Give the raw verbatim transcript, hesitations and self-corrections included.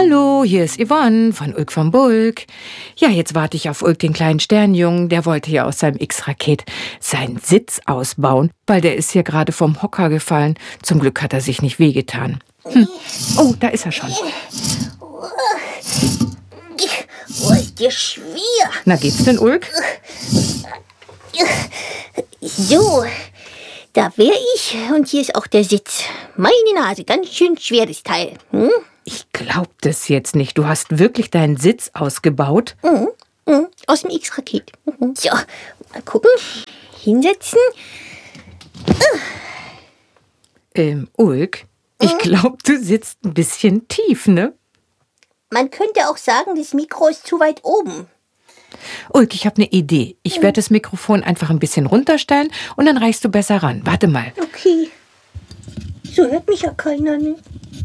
Hallo, hier ist Yvonne von Ulk vom Bulk. Ja, jetzt warte ich auf Ulk, den kleinen Sternjungen. Der wollte ja aus seinem X-Raket seinen Sitz ausbauen, weil der ist hier gerade vom Hocker gefallen. Zum Glück hat er sich nicht wehgetan. Hm. Oh, da ist er schon. Oh, ist dir schwer. Na, geht's denn, Ulk? So, da wäre ich und hier ist auch der Sitz. Meine Nase, ganz schön schweres Teil. Hm? Ich glaub das jetzt nicht. Du hast wirklich deinen Sitz ausgebaut? Mhm. Mhm. Aus dem X-Raket. Mhm. So, mal gucken. Hinsetzen. Ähm, Ulk, ich glaub, du sitzt ein bisschen tief, ne? Man könnte auch sagen, das Mikro ist zu weit oben. Ulk, ich habe eine Idee. Ich Mhm. werde das Mikrofon einfach ein bisschen runterstellen und dann reichst du besser ran. Warte mal. Okay. So hört mich ja keiner, ne?